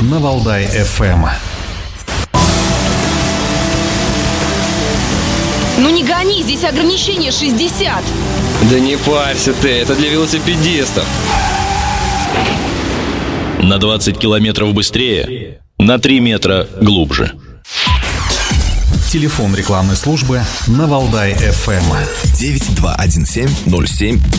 на Валдай-ФМ. Ну не гони, здесь ограничение 60. Да не парься ты, это для велосипедистов. На 20 километров быстрее, на 3 метра глубже. Телефон рекламной службы на Валдай-ФМ. 9217 07